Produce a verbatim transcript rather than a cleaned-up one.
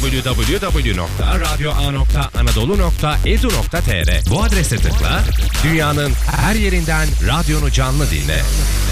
double-u double-u double-u nokta radyo a nokta anadolu nokta e d u nokta t r. Bu adrese tıkla, dünyanın her yerinden radyonu canlı dinle.